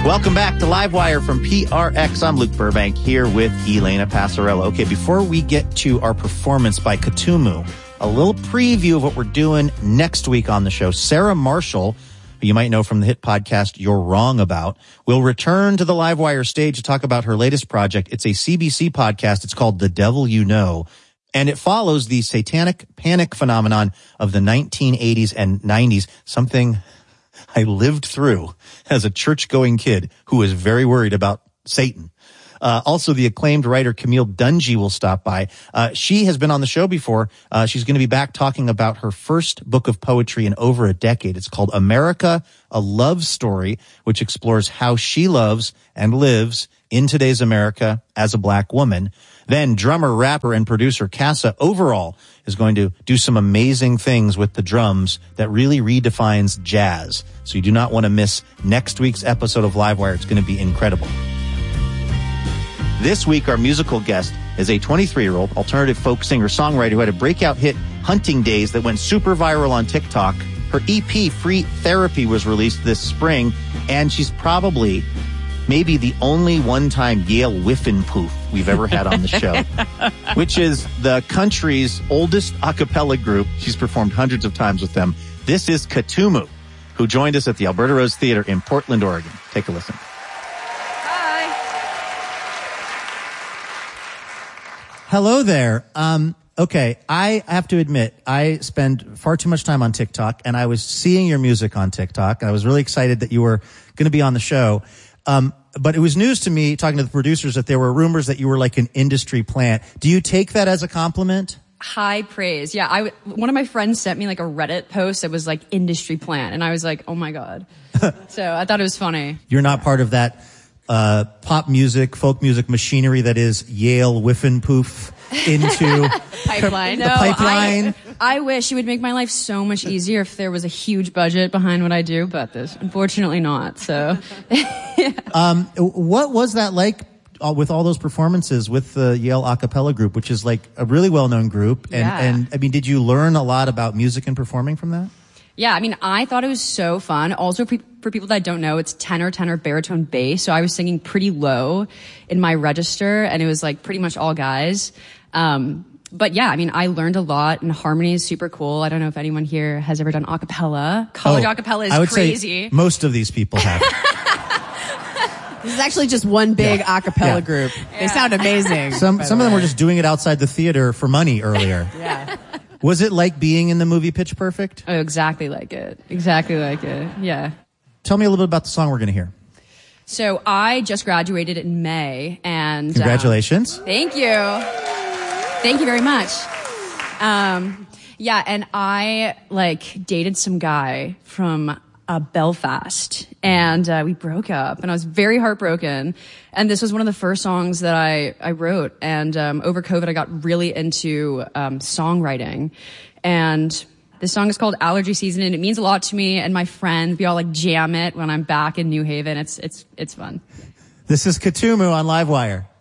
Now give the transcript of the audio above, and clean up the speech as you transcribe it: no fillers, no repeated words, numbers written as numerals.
Welcome back to Livewire from PRX. I'm Luke Burbank here with Elena Passarello. Okay, before we get to our performance by Katumu, a little preview of what we're doing next week on the show. Sarah Marshall, who you might know from the hit podcast You're Wrong About, will return to the Livewire stage to talk about her latest project. It's a CBC podcast. It's called The Devil You Know, and it follows the satanic panic phenomenon of the 1980s and 90s, something I lived through as a church-going kid who was very worried about Satan. Also, the acclaimed writer Camille Dungy will stop by. She has been on the show before. She's going to be back talking about her first book of poetry in over a decade. It's called America, A Love Story, which explores how she loves and lives in today's America as a black woman. Then drummer, rapper, and producer Casa Overall is going to do some amazing things with the drums that really redefines jazz. So you do not want to miss next week's episode of Livewire. It's going to be incredible. This week, our musical guest is a 23-year-old alternative folk singer-songwriter who had a breakout hit, Hunting Days, that went super viral on TikTok. Her EP, Free Therapy, was released this spring, and she's probably maybe the only one-time Yale Whiffin' Poof we've ever had on the show, which is the country's oldest a cappella group. She's performed hundreds of times with them. This is Katumu, who joined us at the Alberta Rose Theater in Portland, Oregon. Take a listen. Hello there. Okay, I have to admit, I spend far too much time on TikTok, and I was seeing your music on TikTok. I was really excited that you were going to be on the show. But it was news to me, talking to the producers, that there were rumors that you were like an industry plant. Do you take that as a compliment? High praise. Yeah, one of my friends sent me like a Reddit post that was like industry plant, and I was like, oh my God. So I thought it was funny. You're not part of that pop music, folk music machinery that is Yale Whiffin' Poof into pipeline. The pipeline. I wish it would make my life so much easier if there was a huge budget behind what I do, but there's unfortunately not. So, what was that like with all those performances with the Yale a cappella group, which is like a really well-known group? And I mean, did you learn a lot about music and performing from that? Yeah, I mean, I thought it was so fun. Also, for people that don't know, it's tenor, baritone, bass. So I was singing pretty low in my register, and it was like pretty much all guys. But yeah, I mean, I learned a lot, and harmony is super cool. I don't know if anyone here has ever done a cappella. College a cappella is crazy. Say most of these people have. This is actually just one big a cappella group. They sound amazing. Some of them were just doing it outside the theater for money earlier. Yeah. Was it like being in the movie Pitch Perfect? Oh, exactly like it. Exactly like it. Yeah. Tell me a little bit about the song we're going to hear. So I just graduated in May, and congratulations. Thank you. Thank you very much. Yeah, and I dated some guy from Belfast, and we broke up, and I was very heartbroken. And this was one of the first songs that I wrote. And over COVID, I got really into songwriting. And this song is called Allergy Season, and it means a lot to me and my friends. We all jam it when I'm back in New Haven. It's fun. This is Katumu on Livewire.